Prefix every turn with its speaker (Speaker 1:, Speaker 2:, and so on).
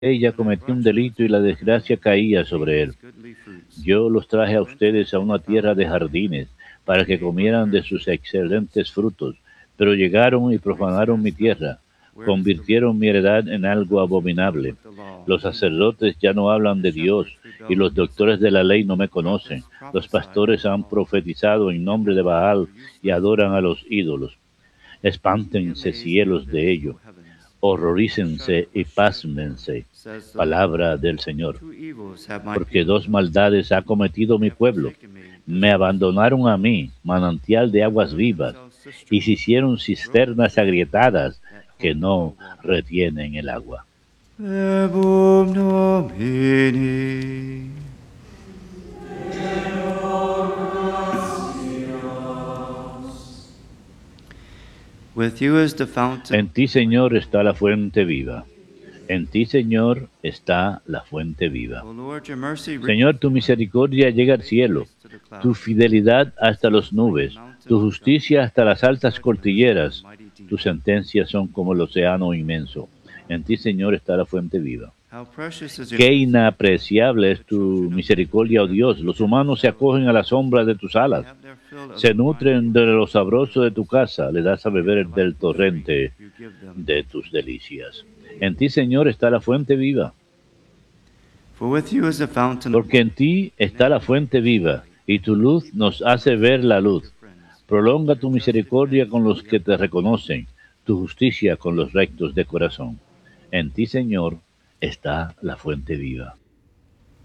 Speaker 1: ella cometía un delito y la desgracia caía sobre él. Yo los traje a ustedes a una tierra de jardines, para que comieran de sus excelentes frutos, pero llegaron y profanaron mi tierra, convirtieron mi heredad en algo abominable. Los sacerdotes ya no hablan de Dios, y los doctores de la ley no me conocen. Los pastores han profetizado en nombre de Baal y adoran a los ídolos. Espántense cielos de ello, horrorícense y pásmense. Palabra del Señor. Porque dos maldades ha cometido mi pueblo. Me abandonaron a mí, manantial de aguas vivas, y se hicieron cisternas agrietadas que no retienen el agua.
Speaker 2: Verbum Domini. With you is the fountain.
Speaker 1: En ti, Señor, está la fuente viva. En ti, Señor, está la fuente viva.
Speaker 2: O Lord, your mercy
Speaker 1: Señor, tu misericordia llega al cielo, tu fidelidad hasta las nubes, tu justicia hasta las altas cordilleras. Tus sentencias son como el océano inmenso. En ti, Señor, está la fuente viva.
Speaker 2: How precious is your
Speaker 1: Qué inapreciable es tu misericordia, oh Dios. Los humanos se acogen a la sombra de tus alas.
Speaker 2: have their fill of
Speaker 1: Se nutren de lo sabroso de tu casa. Le das a beber del torrente
Speaker 2: you give them.
Speaker 1: de tus delicias. En ti, Señor, está la fuente viva.
Speaker 2: For with you is the fountain of
Speaker 1: Porque en ti está la fuente viva, y tu luz nos hace ver la luz. Prolonga tu misericordia con los que te reconocen, tu justicia con los rectos de corazón. En ti, Señor, está la fuente viva.